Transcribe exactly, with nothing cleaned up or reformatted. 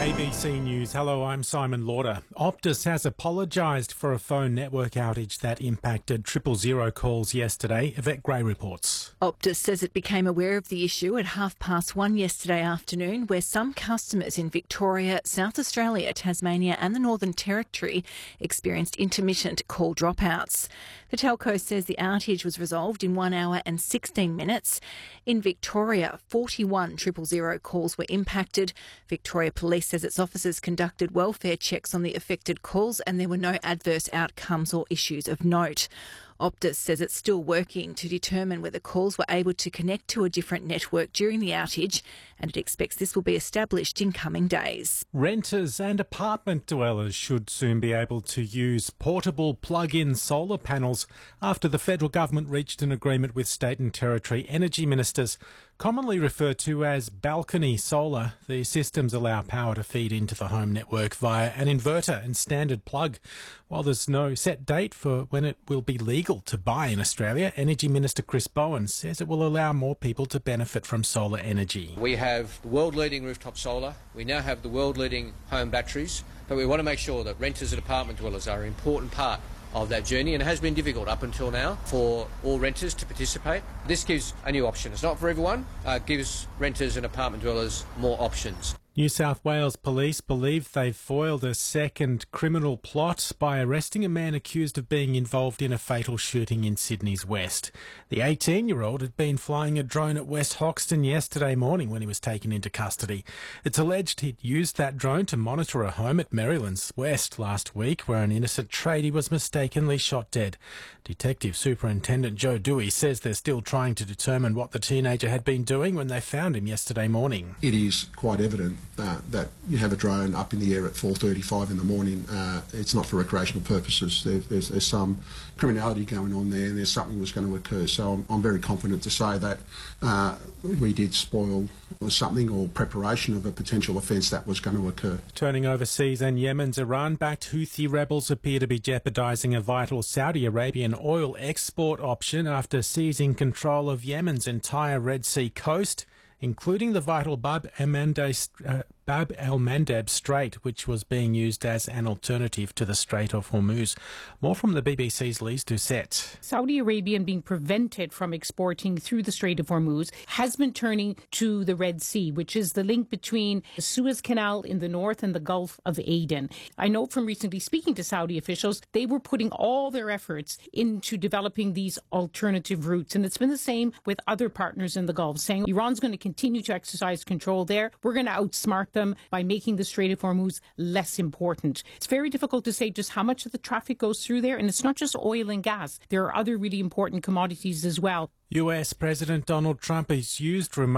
A B C News. Hello, I'm Simon Lauder. Optus has apologised for a phone network outage that impacted triple zero calls yesterday. Yvette Gray reports. Optus says it became aware of the issue at half past one yesterday afternoon, where some customers in Victoria, South Australia, Tasmania and the Northern Territory experienced intermittent call dropouts. The telco says the outage was resolved in one hour and sixteen minutes. In Victoria, forty-one triple zero calls were impacted. Victoria Police says its officers conducted welfare checks on the affected calls and there were no adverse outcomes or issues of note. Optus says it's still working to determine whether calls were able to connect to a different network during the outage, and it expects this will be established in coming days. Renters and apartment dwellers should soon be able to use portable plug-in solar panels after the federal government reached an agreement with state and territory energy ministers. Commonly referred to as balcony solar, the systems allow power to feed into the home network via an inverter and standard plug. While there's no set date for when it will be legal to buy in Australia, Energy Minister Chris Bowen says it will allow more people to benefit from solar energy. We have world-leading rooftop solar, we now have the world-leading home batteries, but we want to make sure that renters and apartment dwellers are an important part of that journey, and it has been difficult up until now for all renters to participate. This gives a new option. It's not for everyone, uh, it gives renters and apartment dwellers more options. New South Wales police believe they've foiled a second criminal plot by arresting a man accused of being involved in a fatal shooting in Sydney's west. The eighteen-year-old had been flying a drone at West Hoxton yesterday morning when he was taken into custody. It's alleged he'd used that drone to monitor a home at Merrylands West last week, where an innocent tradie was mistakenly shot dead. Detective Superintendent Joe Dewey says they're still trying to determine what the teenager had been doing when they found him yesterday morning. It is quite evident Uh, that you have a drone up in the air at four thirty-five in the morning. Uh, it's not for recreational purposes. There, there's, there's some criminality going on there, and there's something was going to occur. So I'm, I'm very confident to say that uh, we did spoil something or preparation of a potential offence that was going to occur. Turning overseas, and Yemen's Iran-backed Houthi rebels appear to be jeopardising a vital Saudi Arabian oil export option after seizing control of Yemen's entire Red Sea coast, including the vital Bab el-Mandeb, uh, Bab el-Mandeb Strait, which was being used as an alternative to the Strait of Hormuz. More from the B B C's Lise Doucette. Saudi Arabia being prevented from exporting through the Strait of Hormuz has been turning to the Red Sea, which is the link between the Suez Canal in the north and the Gulf of Aden. I know from recently speaking to Saudi officials, they were putting all their efforts into developing these alternative routes. And it's been the same with other partners in the Gulf, saying Iran's going to continue to exercise control there. We're going to outsmart them by making the Strait of Hormuz less important. It's very difficult to say just how much of the traffic goes through there, and it's not just oil and gas. There are other really important commodities as well. U S President Donald Trump has used remote